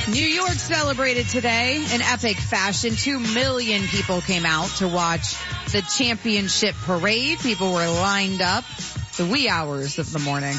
New York celebrated today in epic fashion. 2 million people came out to watch the championship parade. People were lined up the wee hours of the morning.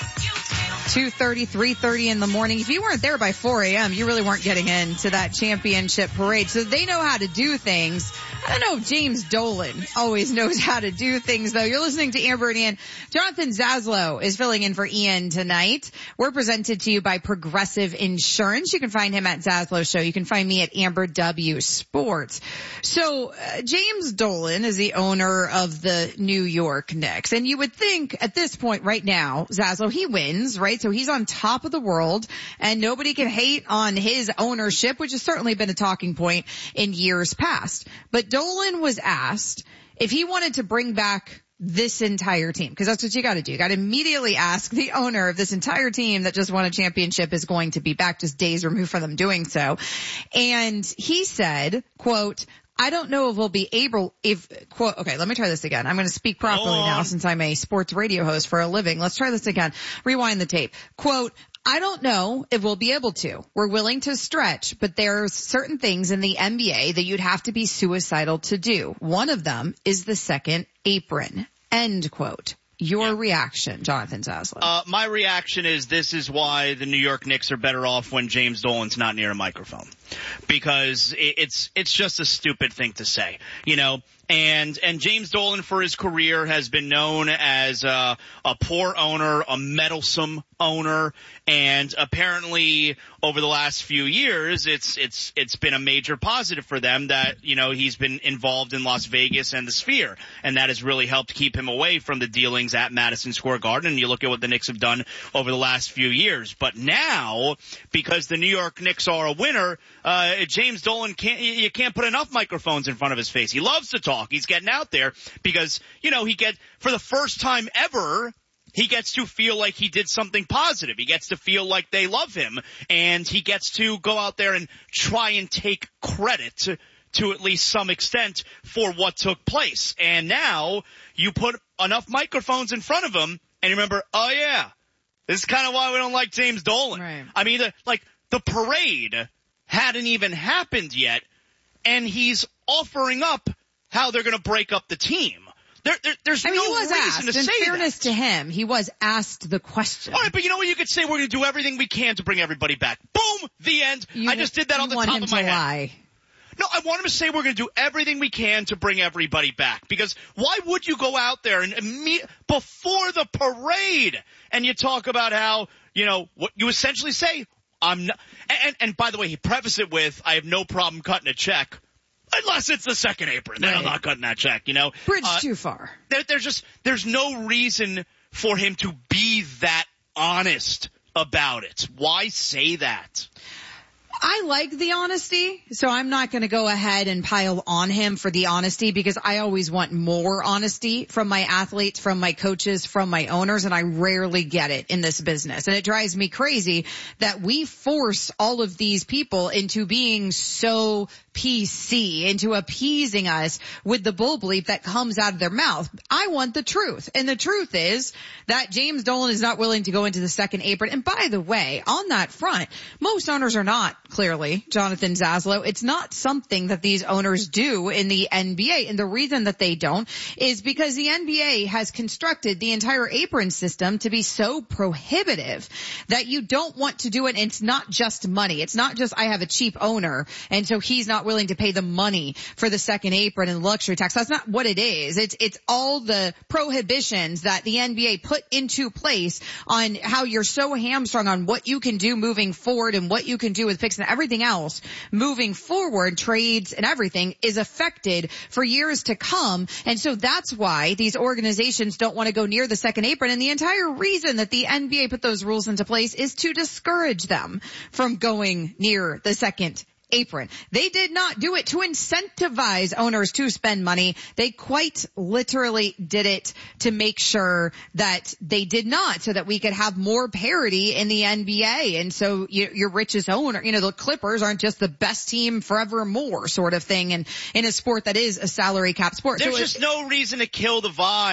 2:30, 3:30 in the morning. If you weren't there by 4 a.m., you really weren't getting into that championship parade. So they know how to do things. I don't know if James Dolan always knows how to do things, though. You're listening to Amber and Ian. Jonathan Zaslow is filling in for Ian tonight. We're presented to you by Progressive Insurance. You can find him at Zaslow Show. You can find me at Amber W Sports. So James Dolan is the owner of the New York Knicks. And you would think at this point right now, Zaslow, he wins, right? So he's on top of the world and nobody can hate on his ownership, which has certainly been a talking point in years past. But Dolan was asked if he wanted to bring back this entire team, because that's what you got to do. You got to immediately ask the owner of this entire team that just won a championship is going to be back, just days removed from them doing so. And he said, quote, I don't know if we'll be able, quote, okay, let me try this again. I'm going to speak properly now since I'm a sports radio host for a living. Let's try this again. Rewind the tape. Quote, I don't know if we'll be able to. We're willing to stretch, but there's certain things in the NBA that you'd have to be suicidal to do. One of them is the second apron. End quote. Your reaction, Jonathan Zaslow. My reaction is this is why the New York Knicks are better off when James Dolan's not near a microphone. Because it's just a stupid thing to say, you know. And James Dolan for his career has been known as a poor owner, a meddlesome owner, and apparently over the last few years it's been a major positive for them that, you know, he's been involved in Las Vegas and the Sphere, and that has really helped keep him away from the dealings at Madison Square Garden. And you look at what the Knicks have done over the last few years. But now, because the New York Knicks are a winner, James Dolan you can't put enough microphones in front of his face. He loves to talk. He's getting out there because, you know, for the first time ever, he gets to feel like he did something positive. He gets to feel like they love him, and he gets to go out there and try and take credit to at least some extent for what took place. And now you put enough microphones in front of him, and you remember, oh yeah, this is kind of why we don't like James Dolan. Right. I mean, the parade hadn't even happened yet, and he's offering up how they're going to break up the team. There's no reason to say that. In fairness to him, he was asked the question. All right, but you know what? You could say we're going to do everything we can to bring everybody back. Boom, the end. I just did that on the top of my head. Lie. No, I want him to say we're going to do everything we can to bring everybody back. Because why would you go out there and before the parade and you talk about how, you know, what you essentially say, I'm not, and by the way, he prefaced it with, I have no problem cutting a check. Unless it's the second apron. Then I'm not cutting that check, you know. Bridge too far. There's no reason for him to be that honest about it. Why say that? I like the honesty, so I'm not going to go ahead and pile on him for the honesty because I always want more honesty from my athletes, from my coaches, from my owners, and I rarely get it in this business. And it drives me crazy that we force all of these people into being so PC, into appeasing us with the bull bleep that comes out of their mouth. I want the truth. And the truth is that James Dolan is not willing to go into the second apron. And by the way, on that front, most owners are not, clearly, Jonathan Zaslow. It's not something that these owners do in the NBA. And the reason that they don't is because the NBA has constructed the entire apron system to be so prohibitive that you don't want to do it. And it's not just money. It's not just I have a cheap owner and so he's not willing to pay the money for the second apron and luxury tax. That's not what it is. It's all the prohibitions that the NBA put into place on how you're so hamstrung on what you can do moving forward and what you can do with picks and everything else moving forward, trades and everything is affected for years to come. And so that's why these organizations don't want to go near the second apron. And the entire reason that the NBA put those rules into place is to discourage them from going near the second apron. They did not do it to incentivize owners to spend money. They quite literally did it to make sure that they did not, so that we could have more parity in the NBA. And so your richest owner, you know, the Clippers aren't just the best team forevermore sort of thing. And in a sport that is a salary cap sport. There's just no reason to kill the vibe.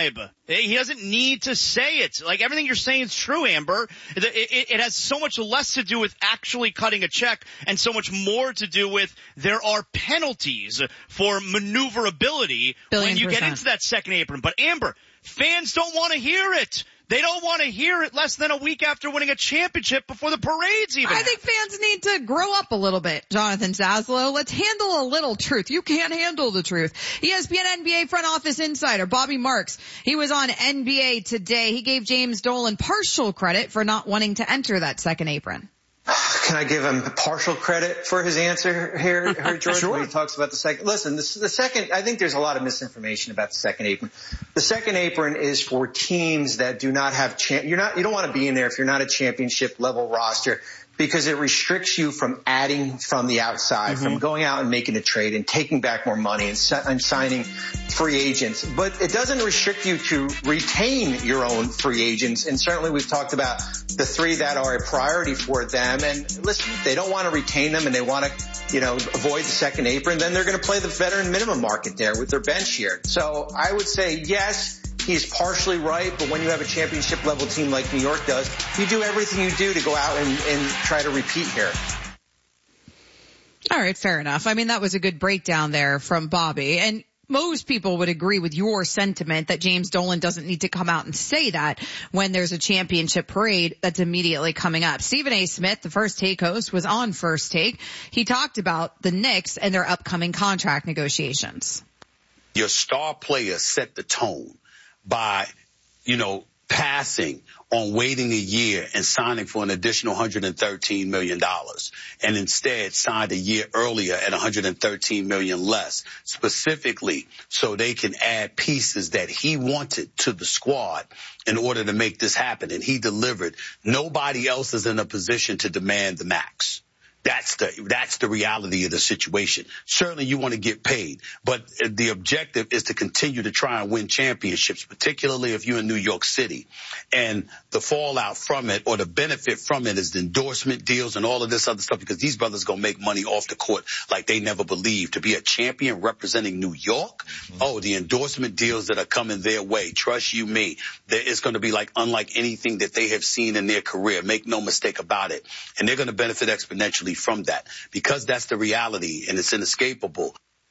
He doesn't need to say it. Like, everything you're saying is true, Amber. It has so much less to do with actually cutting a check and so much more to do with there are penalties for maneuverability when you get into that second apron. But, Amber, fans don't want to hear it. They don't want to hear it less than a week after winning a championship before the parade's even. I think fans need to grow up a little bit, Jonathan Zaslow. Let's handle a little truth. You can't handle the truth. ESPN NBA front office insider Bobby Marks, he was on NBA Today. He gave James Dolan partial credit for not wanting to enter that second apron. Can I give him partial credit for his answer here, George? Sure. When he talks about the second. Listen, the second, I think there's a lot of misinformation about the second apron. The second apron is for teams that do not have you don't want to be in there if you're not a championship level roster, because it restricts you from adding from the outside, from going out and making a trade and taking back more money and signing free agents. But it doesn't restrict you to retain your own free agents. And certainly we've talked about the three that are a priority for them. And listen, if they don't want to retain them and they want to, avoid the second apron, then they're going to play the veteran minimum market there with their bench here. So I would say, yes, he's partially right, but when you have a championship level team like New York does, you do everything you do to go out and try to repeat here. All right, fair enough. I mean, that was a good breakdown there from Bobby. And most people would agree with your sentiment that James Dolan doesn't need to come out and say that when there's a championship parade that's immediately coming up. Stephen A. Smith, the First Take host, was on First Take. He talked about the Knicks and their upcoming contract negotiations. Your star players set the tone by, passing on waiting a year and signing for an additional $113 million, and instead signed a year earlier at $113 million less, specifically so they can add pieces that he wanted to the squad in order to make this happen. And he delivered. Nobody else is in a position to demand the max. That's the reality of the situation. Certainly you want to get paid, but the objective is to continue to try and win championships, particularly if you're in New York City. And the fallout from it, or the benefit from it, is the endorsement deals and all of this other stuff, because these brothers going to make money off the court like they never believed. To be a champion representing New York, the endorsement deals that are coming their way, trust you me, it's going to be unlike anything that they have seen in their career. Make no mistake about it. And they're going to benefit exponentially from that, because that's the reality and it's inescapable.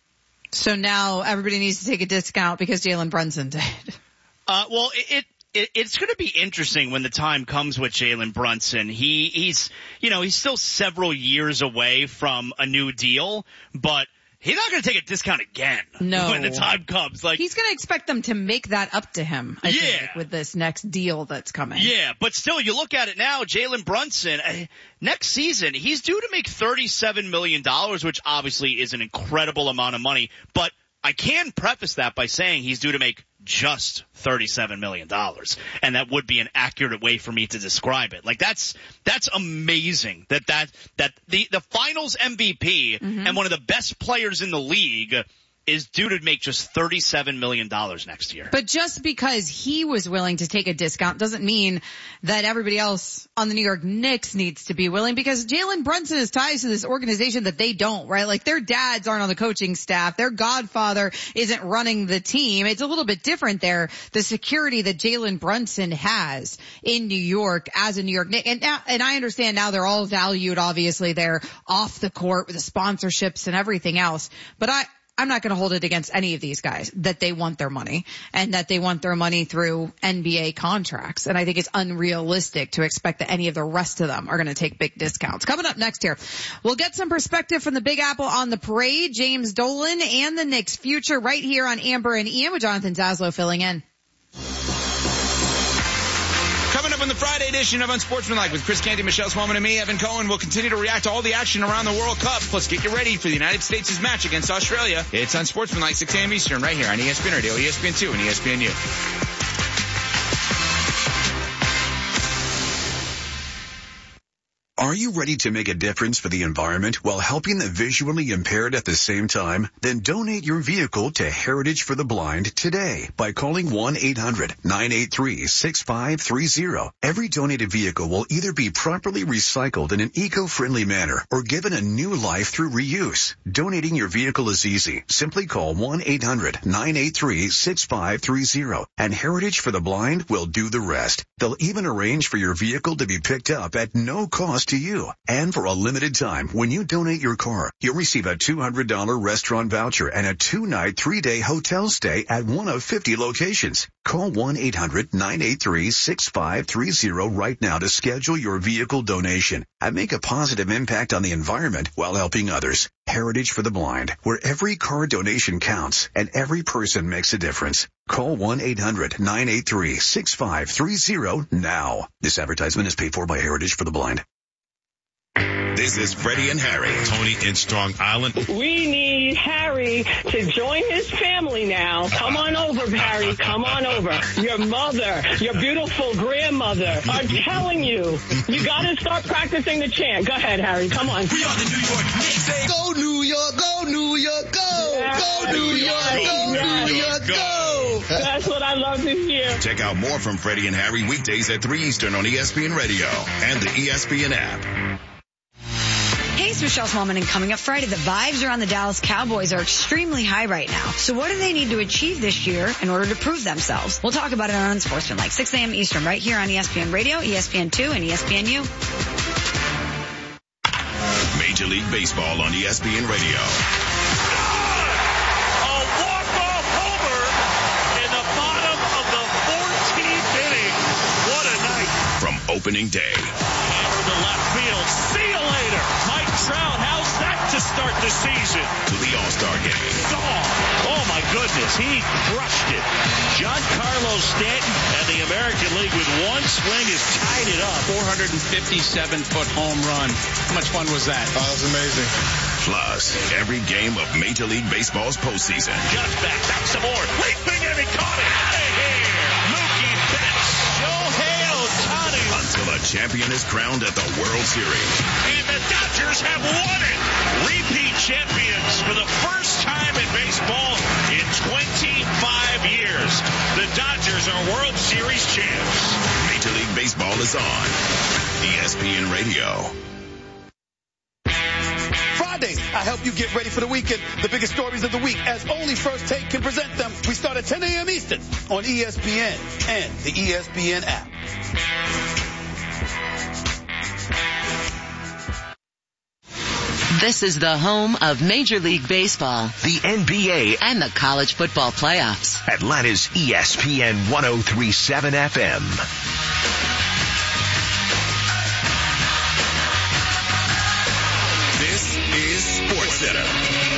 So now everybody needs to take a discount because Jalen Brunson did. Well, it's going to be interesting when the time comes with Jalen Brunson. He's still several years away from a new deal, but he's not going to take a discount again when the time comes. He's going to expect them to make that up to him, I think, with this next deal that's coming. Yeah, but still, you look at it now, Jalen Brunson, next season, he's due to make $37 million, which obviously is an incredible amount of money, but I can preface that by saying he's due to make just $37 million. And that would be an accurate way for me to describe it. That's amazing that the finals MVP and one of the best players in the league is due to make just $37 million next year. But just because he was willing to take a discount doesn't mean that everybody else on the New York Knicks needs to be willing, because Jalen Brunson has ties to this organization that they don't, right? Their dads aren't on the coaching staff. Their godfather isn't running the team. It's a little bit different there. The security that Jalen Brunson has in New York as a New York Knick. And I understand now they're all valued, obviously. They're off the court with the sponsorships and everything else. But I'm not going to hold it against any of these guys that they want their money and that they want their money through NBA contracts. And I think it's unrealistic to expect that any of the rest of them are going to take big discounts. Coming up next here, we'll get some perspective from the Big Apple on the parade, James Dolan and the Knicks' future right here on Amber and Ian with Jonathan Zaslow filling in. Coming up on the Friday edition of Unsportsmanlike with Chris Canty, Michelle Swellman, and me, Evan Cohen, we'll continue to react to all the action around the World Cup. Plus, get you ready for the United States' match against Australia. It's Unsportsmanlike, 6 a.m. Eastern, right here on ESPN Radio, ESPN2, and ESPNU. Are you ready to make a difference for the environment while helping the visually impaired at the same time? Then donate your vehicle to Heritage for the Blind today by calling 1-800-983-6530. Every donated vehicle will either be properly recycled in an eco-friendly manner or given a new life through reuse. Donating your vehicle is easy. Simply call 1-800-983-6530 and Heritage for the Blind will do the rest. They'll even arrange for your vehicle to be picked up at no cost to you. And for a limited time, when you donate your car, you'll receive a $200 restaurant voucher and a 2-night, 3-day hotel stay at one of 50 locations. Call 1-800-983-6530 right now to schedule your vehicle donation and make a positive impact on the environment while helping others. Heritage for the Blind, where every car donation counts and every person makes a difference. Call 1-800-983-6530 now. This advertisement is paid for by Heritage for the Blind. This is Freddie and Harry, Tony in Strong Island. We need Harry to join his family now. Come on over, Harry. Come on over. Your mother, your beautiful grandmother are telling you, you got to start practicing the chant. Go ahead, Harry. Come on. We are the New York Knicks. Go New York, go New York, go. Yes, go New York, go New York, go. That's what I love to hear. Check out more from Freddie and Harry weekdays at 3 Eastern on ESPN Radio and the ESPN app. Hey, it's Michelle Smallman, and coming up Friday, the vibes around the Dallas Cowboys are extremely high right now. So what do they need to achieve this year in order to prove themselves? We'll talk about it on Unsportsmanlike, 6 a.m. Eastern, right here on ESPN Radio, ESPN2, and ESPNU. Major League Baseball on ESPN Radio. A walk-off homer in the bottom of the 14th inning. What a night. From opening day. Hammer to left field. See you later. Mike Trout, how's that to start the season? To the All-Star game. Gone. Oh, my goodness. He crushed it. Giancarlo Stanton and the American League with one swing has tied it up. 457-foot home run. How much fun was that? Oh, that was amazing. Plus, every game of Major League Baseball's postseason. Just back some more. Leaping and he caught it. Out of here. Mookie Betts. Shohei Ohtani. Until a champion is crowned at the World Series. And the Dodgers have won it. Repeat champions for the first time in baseball in 25 years. The Dodgers are World Series champs. Major League Baseball is on ESPN Radio. Fridays, I help you get ready for the weekend. The biggest stories of the week, as only First Take can present them. We start at 10 a.m. Eastern on ESPN and the ESPN app. This is the home of Major League Baseball, the NBA, and the college football playoffs. Atlanta's ESPN 103.7 FM. This is SportsCenter.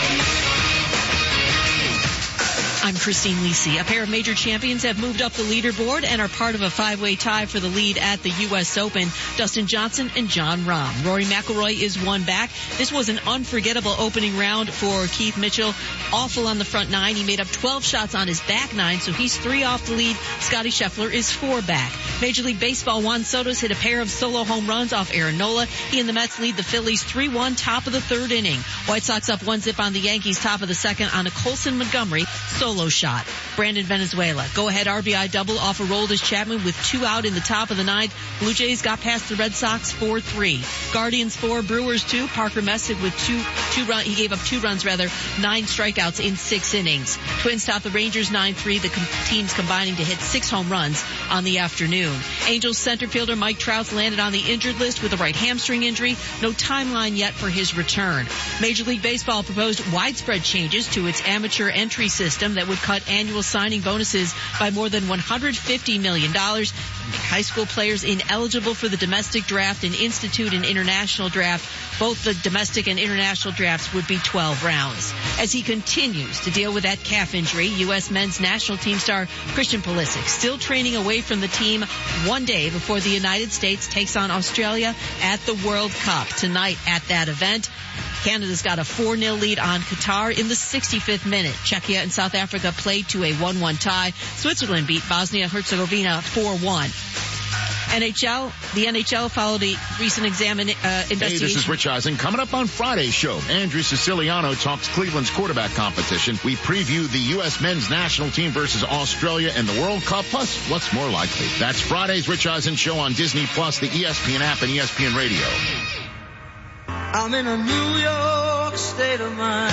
I'm Christine Lisi. A pair of major champions have moved up the leaderboard and are part of a 5-way tie for the lead at the U.S. Open. Dustin Johnson and Jon Rahm. Rory McIlroy is one back. This was an unforgettable opening round for Keith Mitchell. Awful on the front nine. He made up 12 shots on his back nine, so he's 3 off the lead. Scotty Scheffler is 4 back. Major League Baseball, Juan Soto's hit a pair of solo home runs off Aaron Nola. He and the Mets lead the Phillies 3-1, top of the third inning. White Sox up 1-0 on the Yankees, top of the second on a Colson Montgomery solo shot. Brandon Venezuela, go-ahead RBI double off Aroldis Chapman with 2 out in the top of the ninth. Blue Jays got past the Red Sox 4-3. Guardians 4, Brewers 2. Parker Messick with he gave up 2 runs, 9 strikeouts in 6 innings. Twins top the Rangers 9-3. The teams combining to hit 6 home runs on the afternoon. Angels center fielder Mike Trout landed on the injured list with a right hamstring injury. No timeline yet for his return. Major League Baseball proposed widespread changes to its amateur entry system that would cut annual signing bonuses by more than $150 million. Make high school players ineligible for the domestic draft and institute an international draft. Both the domestic and international drafts would be 12 rounds. As he continues to deal with that calf injury, U.S. men's national team star Christian Pulisic still training away from the team one day before the United States takes on Australia at the World Cup tonight at that event. Canada's got a 4-0 lead on Qatar in the 65th minute. Czechia and South Africa played to a 1-1 tie. Switzerland beat Bosnia-Herzegovina 4-1. The NHL followed a recent investigation. Hey, this is Rich Eisen. Coming up on Friday's show, Andrew Siciliano talks Cleveland's quarterback competition. We preview the U.S. men's national team versus Australia in the World Cup, plus what's more likely. That's Friday's Rich Eisen show on Disney Plus, the ESPN app, and ESPN Radio. I'm in a New York state of mind.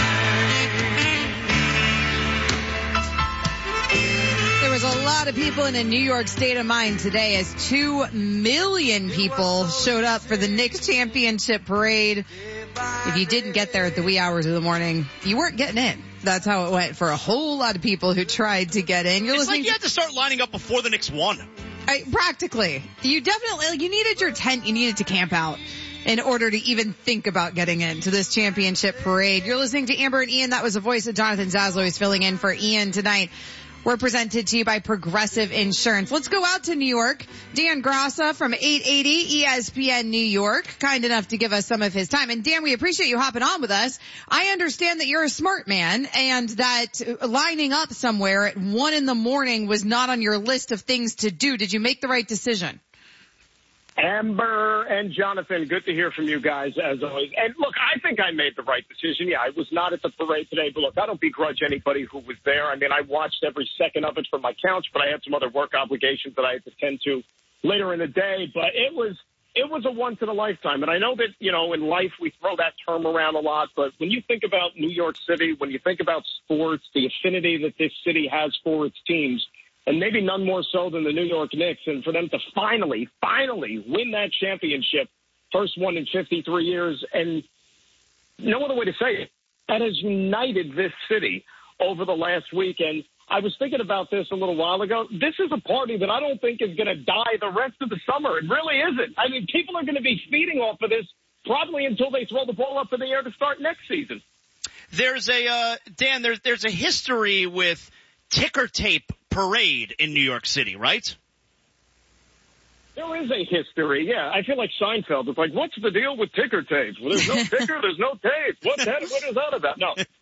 There was a lot of people in a New York state of mind today as 2 million people showed up for the Knicks championship parade. If you didn't get there at the wee hours of the morning, you weren't getting in. That's how it went for a whole lot of people who tried to get in. It's like you had to start lining up before the Knicks won. Practically. You needed your tent, you needed to camp out in order to even think about getting into this championship parade. You're listening to Amber and Ian. That was the voice of Jonathan Zaslow. He's filling in for Ian tonight. We're presented to you by Progressive Insurance. Let's go out to New York. Dan Grassa from 880 ESPN New York, kind enough to give us some of his time. And Dan, we appreciate you hopping on with us. I understand that you're a smart man and that lining up somewhere at 1 a.m. was not on your list of things to do. Did you make the right decision? Amber and Jonathan, good to hear from you guys, as always. And look, I think I made the right decision. Yeah, I was not at the parade today, but look, I don't begrudge anybody who was there. I mean, I watched every second of it from my couch, but I had some other work obligations that I had to tend to later in the day. But it was a once in a lifetime. And I know that, you know, in life we throw that term around a lot, but when you think about New York City, when you think about sports, the affinity that this city has for its teams, and maybe none more so than the New York Knicks, and for them to finally win that championship, first one in 53 years, and no other way to say it, that has united this city over the last week. And I was thinking about this a little while ago. This is a party that I don't think is going to die the rest of the summer. It really isn't. I mean, people are going to be feeding off of this probably until they throw the ball up in the air to start next season. There's a there's a history with ticker tape parade in New York City, right? There is a history, yeah. I feel like Seinfeld. It's like, what's the deal with ticker tapes? Well, there's no ticker, there's no tape. What is that about?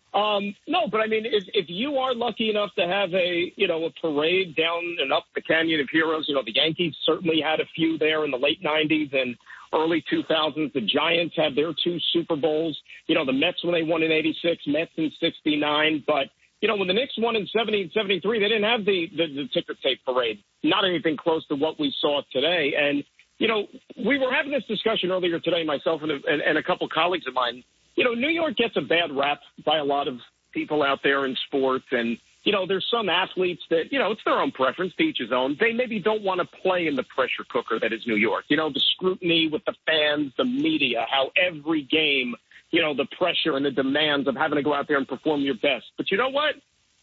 No, but I mean, if you are lucky enough to have a parade down and up the Canyon of Heroes, you know, the Yankees certainly had a few there in the late 90s and early 2000s. The Giants had their 2 Super Bowls. You know, the Mets when they won in 86, Mets in 69, but you know, when the Knicks won in 70 and 73, they didn't have the ticker tape parade. Not anything close to what we saw today. And, you know, we were having this discussion earlier today, myself and a couple colleagues of mine. You know, New York gets a bad rap by a lot of people out there in sports. And, you know, there's some athletes that, you know, it's their own preference, to each his own. They maybe don't want to play in the pressure cooker that is New York. You know, the scrutiny with the fans, the media, how every game, you know, the pressure and the demands of having to go out there and perform your best. But you know what?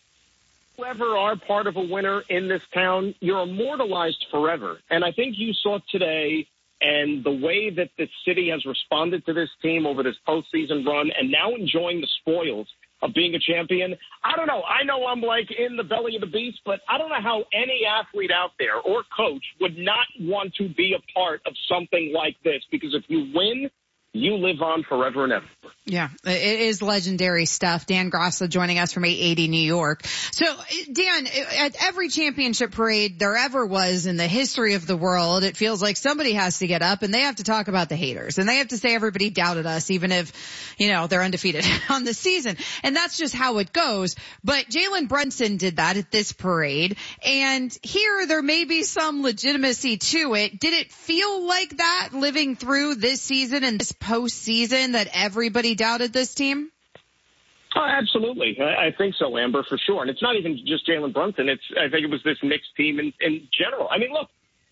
Whoever are part of a winner in this town, you're immortalized forever. And I think you saw today and the way that the city has responded to this team over this postseason run and now enjoying the spoils of being a champion. I don't know. I know I'm like in the belly of the beast, but I don't know how any athlete out there or coach would not want to be a part of something like this, because if you win, you live on forever and ever. Yeah, it is legendary stuff. Dan Grassa joining us from 880 New York. So, Dan, at every championship parade there ever was in the history of the world, it feels like somebody has to get up and they have to talk about the haters. And they have to say everybody doubted us, even if, you know, they're undefeated on the season. And that's just how it goes. But Jalen Brunson did that at this parade. And here there may be some legitimacy to it. Did it feel like that living through this season and this postseason that everybody doubted this team? Oh, absolutely. I think so, Amber, for sure. And it's not even just Jalen Brunson. I think it was this Knicks team in general. I mean, look,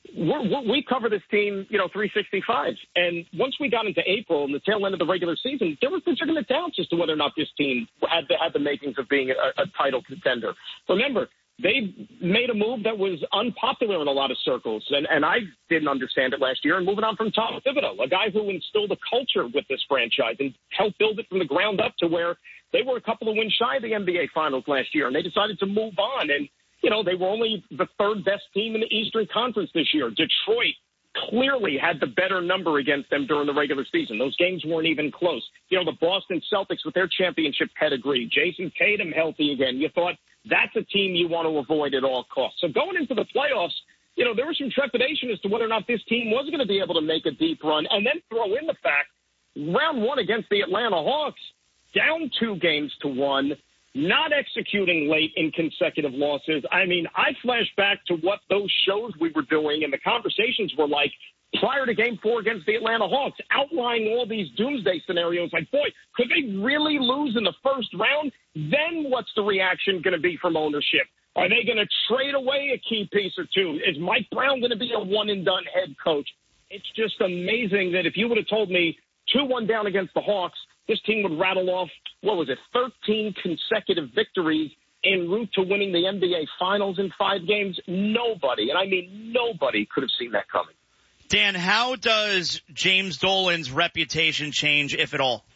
we cover this team, you know, 365. And once we got into April and the tail end of the regular season, there was legitimate doubts as to whether or not this team had the makings of being a title contender. Remember, they made a move that was unpopular in a lot of circles, and I didn't understand it last year. And moving on from Tom Thibodeau, a guy who instilled a culture with this franchise and helped build it from the ground up to where they were a couple of wins shy of the NBA Finals last year, and they decided to move on. And, you know, they were only the third best team in the Eastern Conference this year. Detroit clearly had the better number against them during the regular season. Those games weren't even close. You know, the Boston Celtics with their championship pedigree, Jason Tatum healthy again. You thought that's a team you want to avoid at all costs. So going into the playoffs, there was some trepidation as to whether or not this team was going to be able to make a deep run. And then throw in the fact, round one against the Atlanta Hawks, down 2-1, not executing late in consecutive losses. I mean, I flash back to what those shows we were doing and the conversations were like prior to Game 4 against the Atlanta Hawks, outlining all these doomsday scenarios. Like, boy, could they really lose in the first round? Then what's the reaction going to be from ownership? Are they going to trade away a key piece or two? Is Mike Brown going to be a one-and-done head coach? It's just amazing that if you would have told me 2-1 down against the Hawks, this team would rattle off, 13 consecutive victories en route to winning the NBA Finals in 5 games. Nobody, and I mean nobody, could have seen that coming. Dan, how does James Dolan's reputation change, if at all?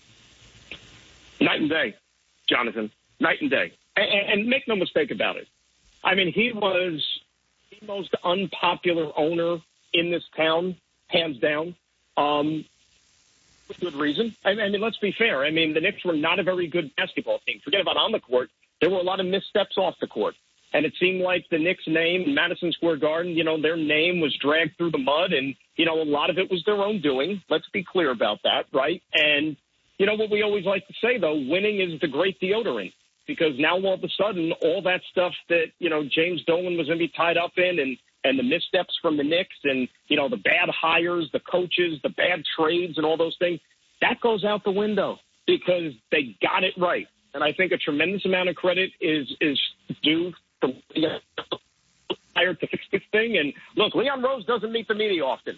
Night and day, Jonathan. Night and day. And make no mistake about it. I mean, he was the most unpopular owner in this town, hands down. For good reason. I mean, let's be fair. I mean, the Knicks were not a very good basketball team. Forget about on the court. There were a lot of missteps off the court. And it seemed like the Knicks' name, Madison Square Garden, their name was dragged through the mud. And, a lot of it was their own doing. Let's be clear about that, right? And, what we always like to say, though, winning is the great deodorant. Because now all of a sudden, all that stuff that, James Dolan was going to be tied up in and the missteps from the Knicks and, the bad hires, the coaches, the bad trades and all those things, that goes out the window because they got it right. And I think a tremendous amount of credit is due from hired to fix this thing. And look, Leon Rose doesn't meet the media often.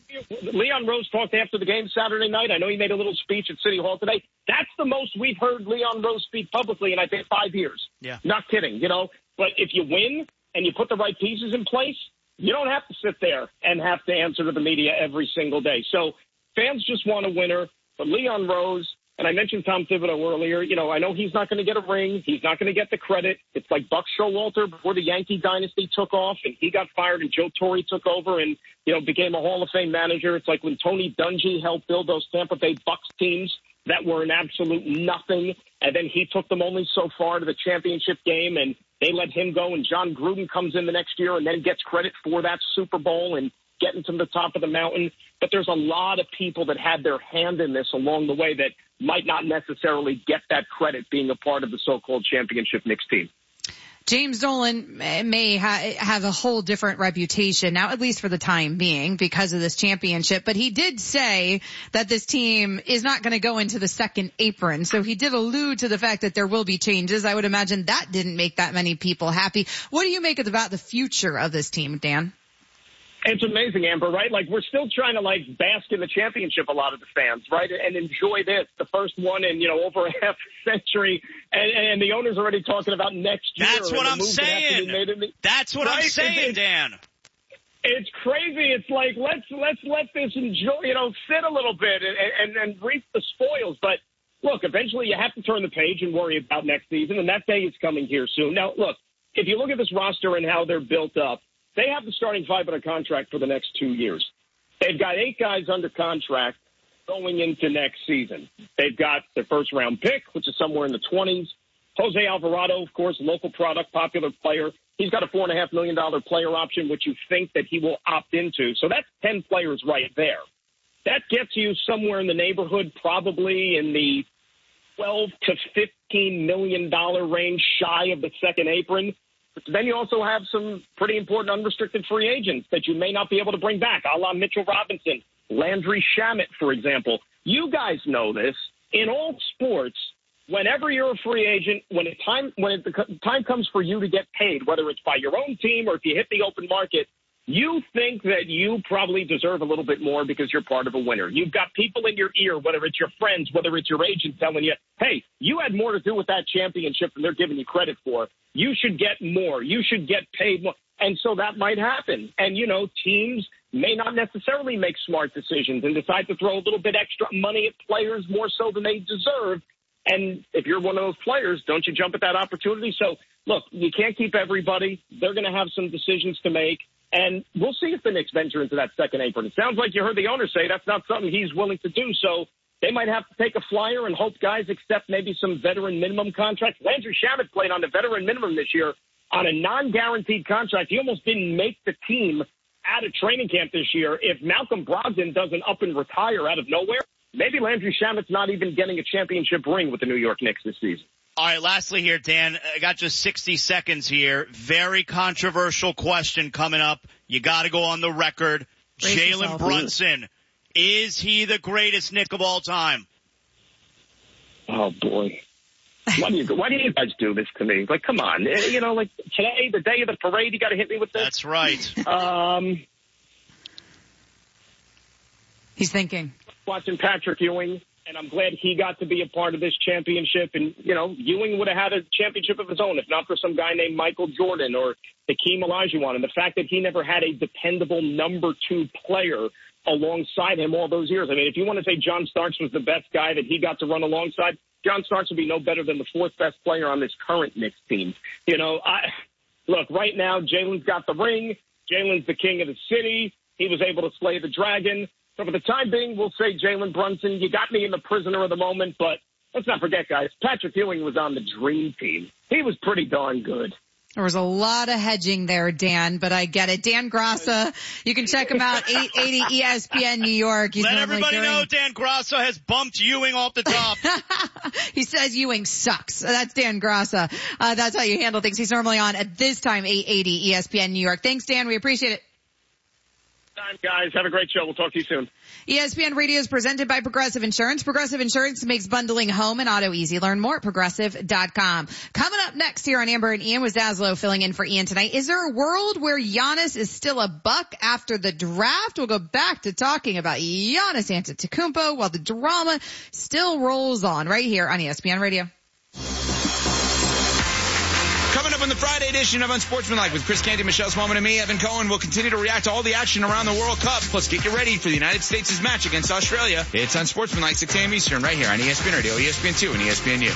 Leon Rose talked after the game Saturday night. I know he made a little speech at City Hall today. That's the most we've heard Leon Rose speak publicly in, I think, 5 years. Yeah. Not kidding, But if you win and you put the right pieces in place, you don't have to sit there and have to answer to the media every single day. So fans just want a winner. But Leon Rose, and I mentioned Tom Thibodeau earlier, I know he's not going to get a ring. He's not going to get the credit. It's like Buck Showalter before the Yankee dynasty took off and he got fired and Joe Torre took over and, became a Hall of Fame manager. It's like when Tony Dungy helped build those Tampa Bay Bucks teams that were an absolute nothing. And then he took them only so far to the championship game and they let him go. And John Gruden comes in the next year and then gets credit for that Super Bowl and getting to the top of the mountain. But there's a lot of people that had their hand in this along the way that might not necessarily get that credit being a part of the so-called championship Knicks team. James Dolan may have a whole different reputation now, at least for the time being, because of this championship. But he did say that this team is not going to go into the second apron. So he did allude to the fact that there will be changes. I would imagine that didn't make that many people happy. What do you make about the future of this team, Dan? It's amazing, Amber, right? Like, we're still trying to, bask in the championship, a lot of the fans, right? And enjoy this, the first one in, over a half century. And the owner's already talking about next year. That's what I'm saying. That's what I'm saying, Dan. It's crazy. It's like, let's let this enjoy, sit a little bit and reap the spoils. But, look, eventually you have to turn the page and worry about next season, and that day is coming here soon. Now, look, if you look at this roster and how they're built up, they have the starting 5 under contract for the next 2 years. They've got 8 guys under contract going into next season. They've got their first-round pick, which is somewhere in the 20s. Jose Alvarado, of course, local product, popular player. He's got a $4.5 million player option, which you think that he will opt into. So that's 10 players right there. That gets you somewhere in the neighborhood, probably in the $12 to $15 million range, shy of the second apron. But then you also have some pretty important unrestricted free agents that you may not be able to bring back, a la Mitchell Robinson, Landry Shamet, for example. You guys know this. In all sports, whenever you're a free agent, when the time comes for you to get paid, whether it's by your own team or if you hit the open market, you think that you probably deserve a little bit more because you're part of a winner. You've got people in your ear, whether it's your friends, whether it's your agent telling you, hey, you had more to do with that championship than they're giving you credit for. You should get more. You should get paid more. And so that might happen. And, teams may not necessarily make smart decisions and decide to throw a little bit extra money at players more so than they deserve. And if you're one of those players, don't you jump at that opportunity? So, look, you can't keep everybody. They're going to have some decisions to make. And we'll see if the Knicks venture into that second apron. It sounds like you heard the owner say that's not something he's willing to do. So they might have to take a flyer and hope guys accept maybe some veteran minimum contracts. Landry Shamet played on the veteran minimum this year. on a non-guaranteed contract. He almost didn't make the team out of training camp this year. If Malcolm Brogdon doesn't up and retire out of nowhere, maybe Landry Shamet's not even getting a championship ring with the New York Knicks this season. All right, lastly here, Dan, I got just 60 seconds here. Very controversial question coming up. You got to go on the record. Jalen Brunson, is he the greatest Knick of all time? Oh, boy. Why do you guys do this to me? Like, come on. You know, like today, the day of the parade, you got to hit me with this? That's right. He's thinking. Watching Patrick Ewing, and I'm glad he got to be a part of this championship. And, you know, Ewing would have had a championship of his own if not for some guy named Michael Jordan or Hakeem Olajuwon. And the fact that he never had a dependable number 2 player alongside him all those years. I mean, if you want to say John Starks was the best guy that he got to run alongside, John Starks would be no better than the 4th best player on this current Knicks team. You know, look, right now, Jalen's got the ring. Jalen's the king of the city. He was able to slay the dragon. So for the time being, we'll say Jalen Brunson. You got me in the prisoner of the moment, but let's not forget, guys, Patrick Ewing was on the dream team. He was pretty darn good. There was a lot of hedging there, Dan, but I get it. Dan Graca, you can check him out, 880 ESPN New York. He's Let everybody know Dan Graca has bumped Ewing off the top. He says Ewing sucks. That's Dan Graca. That's how you handle things. He's normally on at this time, 880 ESPN New York. Thanks, Dan. We appreciate it. Time, guys. Have a great show. We'll talk to you soon. ESPN Radio is presented by Progressive Insurance. Progressive Insurance makes bundling home and auto easy. Learn more at Progressive.com. Coming up next here on Amber and Ian was Zaslow filling in for Ian tonight. Is there a world where Giannis is still a buck after the draft? We'll go back to talking about Giannis Antetokounmpo while the drama still rolls on right here on ESPN Radio. Coming up on the Friday edition of Unsportsmanlike with Chris Canty, Michelle Smallman, and me, Evan Cohen, we'll continue to react to all the action around the World Cup. Plus, get you ready for the United States' match against Australia. It's Unsportsmanlike, 6 a.m. Eastern, right here on ESPN Radio, ESPN2, and ESPNU.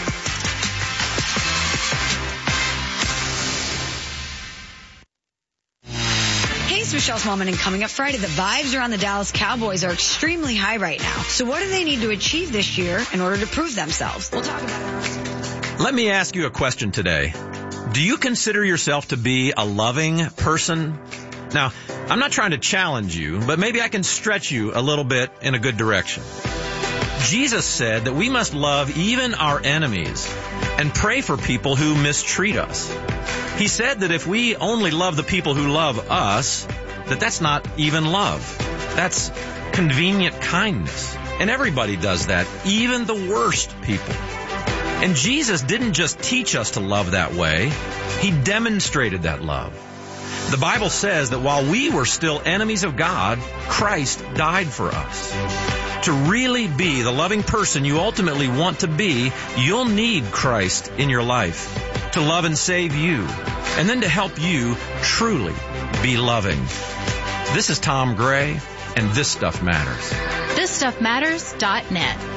Hey, it's Michelle Smallman, and coming up Friday, the vibes around the Dallas Cowboys are extremely high right now. So what do they need to achieve this year in order to prove themselves? We'll talk about it. Let me ask you a question today. Do you consider yourself to be a loving person? Now, I'm not trying to challenge you, but maybe I can stretch you a little bit in a good direction. Jesus said that we must love even our enemies and pray for people who mistreat us. He said that if we only love the people who love us, that's not even love. That's convenient kindness. And everybody does that, even the worst people. And Jesus didn't just teach us to love that way. He demonstrated that love. The Bible says that while we were still enemies of God, Christ died for us. To really be the loving person you ultimately want to be, you'll need Christ in your life to love and save you, and then to help you truly be loving. This is Tom Gray, and This Stuff Matters. ThisStuffMatters.net.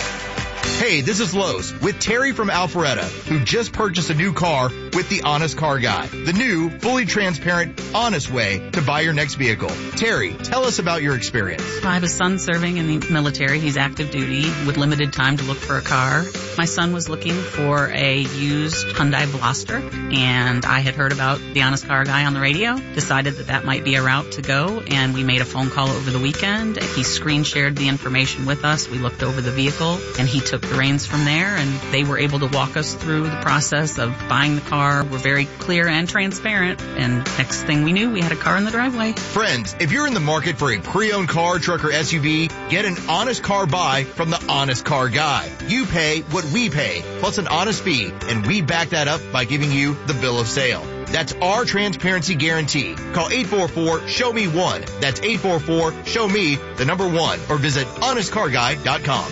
Hey, this is Lowe's with Terry from Alpharetta, who just purchased a new car with the Honest Car Guy, the new, fully transparent, honest way to buy your next vehicle. Terry, tell us about your experience. I have a son serving in the military. He's active duty with limited time to look for a car. My son was looking for a used Hyundai Blaster, and I had heard about the Honest Car Guy on the radio, decided that might be a route to go, and we made a phone call over the weekend. He screen shared the information with us. We looked over the vehicle, and he took the reins from there, and they were able to walk us through the process of buying the car. We're very clear and transparent, and next thing we knew, we had a car in the driveway. Friends, if you're in the market for a pre-owned car, truck, or SUV, get an honest car buy from the Honest Car Guy. You pay what we pay, plus an honest fee, and we back that up by giving you the bill of sale. That's our transparency guarantee. Call 844-SHOW-ME-1. That's 844-SHOW-ME, the number 1, or visit honestcarguy.com.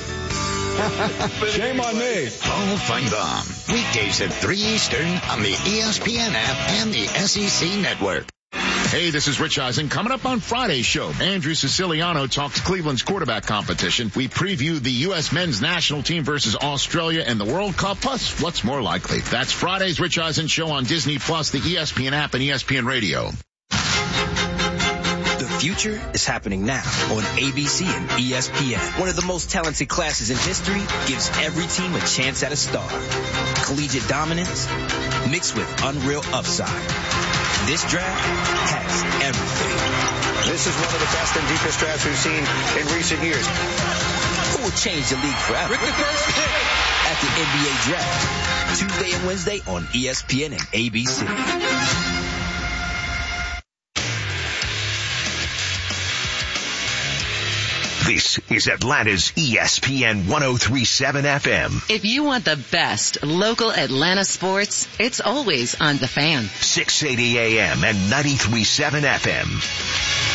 Shame on me. Paul Feinbaum. Weekdays at 3 Eastern on the ESPN app and the SEC network. Hey, this is Rich Eisen. Coming up on Friday's show, Andrew Siciliano talks Cleveland's quarterback competition. We preview the U.S. men's national team versus Australia and the World Cup, plus what's more likely. That's Friday's Rich Eisen show on Disney+, the ESPN app, and ESPN Radio. future is happening now on ABC and ESPN. One of the most talented classes in history gives every team a chance at a star. Collegiate dominance mixed with unreal upside. This draft has everything. This is one of the best and deepest drafts we've seen in recent years. Who will change the league forever? Rick the first pick at the NBA Draft. Tuesday and Wednesday on ESPN and ABC. This is Atlanta's ESPN 103.7 FM. If you want the best local Atlanta sports, it's always on The Fan. 680 AM and 93.7 FM.